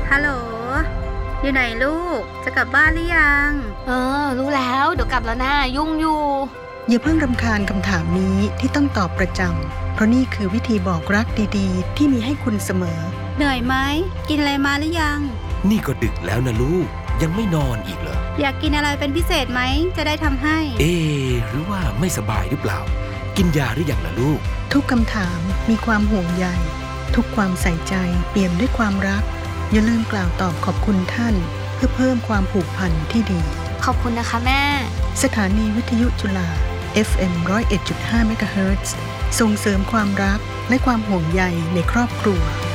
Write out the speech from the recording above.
ฮัลโหลอยู่ไหนลูกจะกลับบ้านหรือยังรู้แล้วเดี๋ยวกลับแล้วนะยุ่งอยู่อย่าเพิ่งรำคาญคำถามนี้ที่ต้องตอบประจำเพราะนี่คือวิธีบอกรักดีๆที่มีให้คุณเสมอเหนื่อยไหมกินอะไรมาหรือยังนี่ก็ดึกแล้วนะลูกยังไม่นอนอีกเหรออยากกินอะไรเป็นพิเศษไหมจะได้ทำให้หรือว่าไม่สบายหรือเปล่ากินยาหรือยังล่ะลูกทุกคำถามมีความห่วงใยทุกความใส่ใจเปี่ยมด้วยความรักอย่าลืมกล่าวตอบขอบคุณท่านเพื่อเพิ่มความผูกพันที่ดีขอบคุณนะคะแม่สถานีวิทยุจุฬา FM 101.5 เมกะเฮิรตซ์ส่งเสริมความรักและความห่วงใยในครอบครัว